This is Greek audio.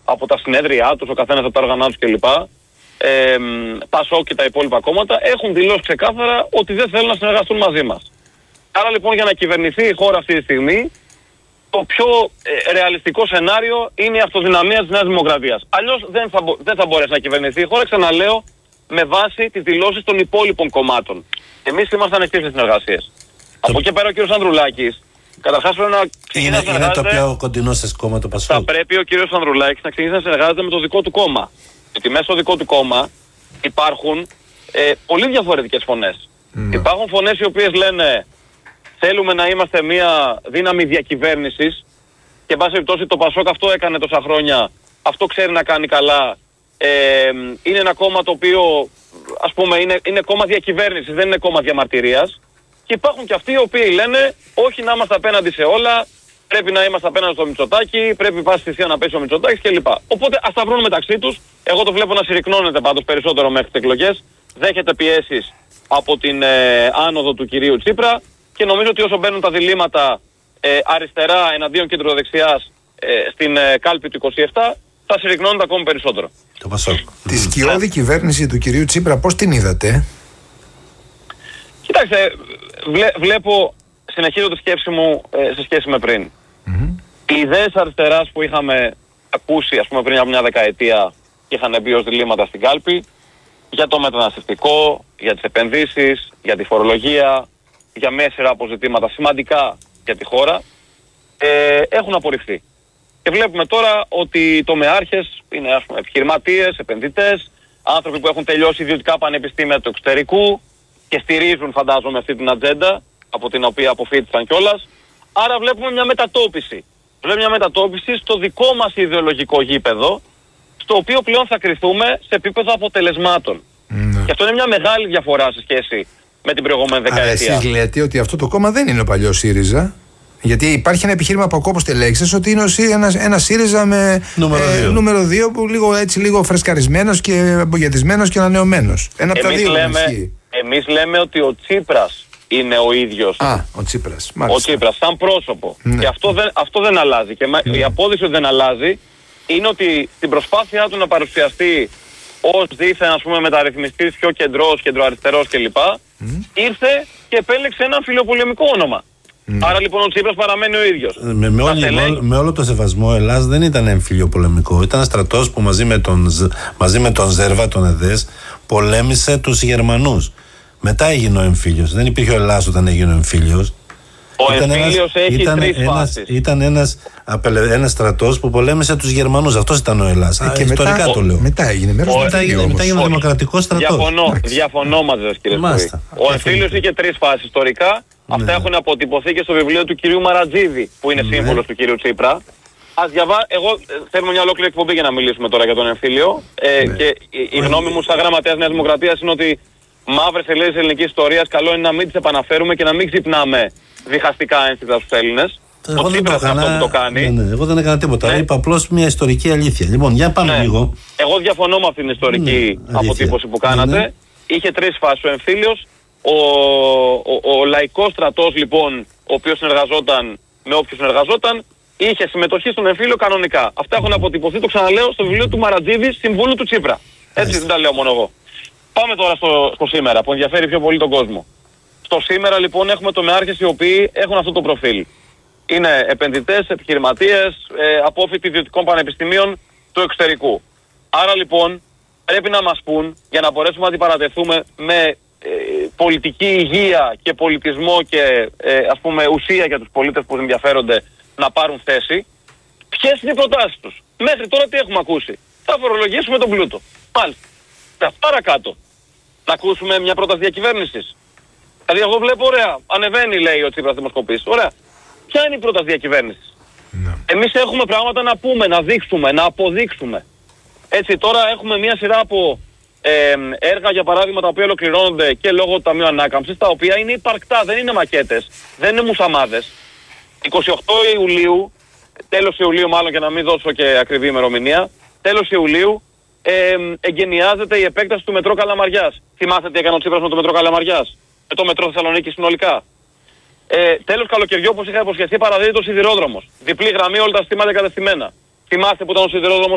από τα συνέδριά τους, ο καθένας από τα όργανά τους κλπ. Πασόκ και τα υπόλοιπα κόμματα έχουν δηλώσει ξεκάθαρα ότι δεν θέλουν να συνεργαστούν μαζί μας. Άρα λοιπόν για να κυβερνηθεί η χώρα αυτή τη στιγμή, το πιο ρεαλιστικό σενάριο είναι η αυτοδυναμία της Νέας Δημοκρατίας. Αλλιώς δεν θα μπορέσει να κυβερνηθεί η χώρα, ξαναλέω, με βάση τις δηλώσεις των υπόλοιπων κομμάτων. Εμείς είμαστε ανοιχτοί στις συνεργασίες. Από εκεί πέρα ο κ. Ανδρουλάκης, καταρχάς πρέπει να ξεκινήσει να συνεργάζεται. Είναι το πιο κοντινό σας κόμμα το Πασόκ. Θα πρέπει ο κ. Ανδρουλάκης να ξεκινήσει να συνεργάζεται με το δικό του κόμμα. Γιατί μέσα στο δικό του κόμμα υπάρχουν πολύ διαφορετικές φωνές. Υπάρχουν φωνές οι οποίες λένε θέλουμε να είμαστε μια δύναμη διακυβέρνησης και εν πάση περιπτώσει το Πασόκ αυτό έκανε τόσα χρόνια, αυτό ξέρει να κάνει καλά. Είναι ένα κόμμα το οποίο ας πούμε είναι κόμμα διακυβέρνησης, δεν είναι κόμμα διαμαρτυρίας. Και υπάρχουν και αυτοί οι οποίοι λένε όχι να είμαστε απέναντι σε όλα, πρέπει να είμαστε απέναντι στο Μητσοτάκη, πρέπει πάση θυσία να πέσει ο Μητσοτάκης κλπ. Οπότε ας τα βρουν μεταξύ τους. Εγώ το βλέπω να συρρυκνώνεται πάντως περισσότερο μέχρι τις εκλογές. Δέχεται πιέσεις από την άνοδο του κυρίου Τσίπρα και νομίζω ότι όσο μπαίνουν τα διλήμματα αριστερά εναντίον κεντροδεξιάς στην κάλπη του 27, θα συρρυκνώνεται ακόμη περισσότερο. Το Πασόκ. Τη σκιώδη κυβέρνηση του κυρίου Τσίπρα πώς την είδατε? Κοιτάξτε, βλέπω, συνεχίζω τη σκέψη μου σε σχέση με πριν. Οι ιδέες αριστεράς που είχαμε ακούσει, ας πούμε, πριν από μια δεκαετία και είχαν μπει ως διλήμματα στην κάλπη, για το μεταναστευτικό, για τις επενδύσεις, για τη φορολογία, για μια σειρά αποζητήματα σημαντικά για τη χώρα, έχουν απορριφθεί. Και βλέπουμε τώρα ότι οι τομεάρχες είναι, ας πούμε, επιχειρηματίες, επενδυτές, άνθρωποι που έχουν τελειώσει ιδιωτικά πανεπιστήμια του εξωτερικού και στηρίζουν, φαντάζομαι, αυτή την ατζέντα από την οποία αποφύτησαν κιόλας. Άρα βλέπουμε μια μετατόπιση. Βλέπουμε μια μετατόπιση στο δικό μας ιδεολογικό γήπεδο, στο οποίο πλέον θα κριθούμε σε επίπεδο αποτελεσμάτων. Και αυτό είναι μια μεγάλη διαφορά σε σχέση με την προηγούμενη δεκαετία. Εσείς λέτε ότι αυτό το κόμμα δεν είναι ο παλιός ΣΥΡΙΖΑ. Γιατί υπάρχει ένα επιχείρημα από κόπος τελέξεις ότι είναι ένα ΣΥΡΙΖΑ με νούμερο 2 που λίγο φρεσκαρισμένος και αμπογιατισμένος και ανανεωμένος. Ένα από τα δύο εμείς λέμε ότι ο Τσίπρας είναι ο ίδιος. Ο Τσίπρας. Ο Τσίπρας, σαν πρόσωπο. Ναι. Και αυτό δεν αλλάζει. Και η απόδειξη ότι δεν αλλάζει είναι ότι στην προσπάθειά του να παρουσιαστεί ως δίθεν, ας πούμε, μεταρρυθμιστής, πιο κεντροαριστερός κλπ. Ήρθε και επέλεξε ένα φιλοπολεμικό όνομα. Άρα λοιπόν ο Τσίπρας παραμένει ο ίδιος. Με όλο το σεβασμό, ο Ελλάς δεν ήταν εμφύλιο πολεμικό. Ήταν στρατός που μαζί με τον Ζέρβα, τον ΕΔΕΣ, πολέμησε τους Γερμανούς. Μετά έγινε ο εμφύλιος. Δεν υπήρχε ο Ελλάς όταν έγινε ο εμφύλιος. Ο εμφύλιος έχει τρεις φάσεις. Ήταν ένας στρατός που πολέμησε τους Γερμανούς. Αυτός ήταν ο Ελλάς. Ιστορικά το λέω. Μετά έγινε μέρος του εμφύλιου. Μετά έγινε ο δημοκρατικός στρατός. Διαφωνώ μαζί σας, κύριε Σπορή. Ο εμφύλιος είχε τρεις φάσεις ιστορικά. Αυτά έχουν αποτυπωθεί και στο βιβλίο του κυρίου Μαρατζίδη, που είναι σύμβολος του κυρίου Τσίπρα. Εγώ θέλουμε μια ολόκληρη εκπομπή για να μιλήσουμε τώρα για τον εμφύλιο. Και η γνώμη μου σαν γραμματέας Νέας Δημοκρατίας είναι ότι μαύρες σελίδες της ελληνικής ιστορίας καλό είναι να μην τις επαναφέρουμε και να μην ξυπνάμε διχαστικά ένστικτα στους Έλληνες. Ο Τσίπρας είναι αυτό που το κάνει. Εγώ δεν έκανα τίποτα. Είπα απλώς μια ιστορική αλήθεια. Λοιπόν, για πάμε λίγο. Εγώ διαφωνώ με αυτήν την ιστορική αποτύπωση που κάνατε. Είχε τρεις φάσεις ο εμφύλιος. Ο λαϊκός στρατός λοιπόν, ο οποίος συνεργαζόταν με όποιους συνεργαζόταν, είχε συμμετοχή στον εμφύλιο κανονικά. Αυτά έχουν αποτυπωθεί, το ξαναλέω, στο βιβλίο του Μαρατζίδη, συμβούλου του Τσίπρα. Έτσι δεν τα λέω μόνο εγώ. Πάμε τώρα στο σήμερα που ενδιαφέρει πιο πολύ τον κόσμο. Στο σήμερα λοιπόν έχουμε τομεάρχες οι οποίοι έχουν αυτό το προφίλ. Είναι επενδυτές, επιχειρηματίες, απόφοιτοι ιδιωτικών πανεπιστημίων του εξωτερικού. Άρα λοιπόν πρέπει να μας πούν, για να μπορέσουμε να αντιπαρατεθούμε με πολιτική υγεία και πολιτισμό και ας πούμε ουσία για τους πολίτες που ενδιαφέρονται να πάρουν θέση, ποιες είναι οι προτάσεις τους. Μέχρι τώρα τι έχουμε ακούσει? Θα φορολογήσουμε τον πλούτο. Μάλιστα. Παρακάτω. Να ακούσουμε μια πρόταση διακυβέρνησης. Δηλαδή εγώ βλέπω ωραία, ανεβαίνει λέει ο Τσίπρας δημοσκοπής. Ωραία. Ποια είναι η πρόταση διακυβέρνησης? Εμείς έχουμε πράγματα να πούμε, να δείξουμε, να αποδείξουμε. Έτσι τώρα έχουμε μια σειρά από έργα για παράδειγμα τα οποία ολοκληρώνονται και λόγω του Ταμείου Ανάκαμψης, τα οποία είναι υπαρκτά, δεν είναι μακέτες, δεν είναι μουσαμάδες. 28 Ιουλίου, τέλος Ιουλίου μάλλον και να μην δώσω και ακριβή ημερομηνία, τέλος Ιουλίου εγκαινιάζεται η επέκταση του μετρό Καλαμαριάς. Θυμάστε τι έκανε ο Τσίπρας με το μετρό Καλαμαριάς? Με το μετρό Θεσσαλονίκη συνολικά. Τέλος καλοκαιριού, όπως είχα υποσχεθεί, παραδίδεται ο σιδηρόδρομος. Διπλή γραμμή, όλα τα συστήματα εγκατεστημένα. Θυμάστε που ήταν ο σιδηρόδρομος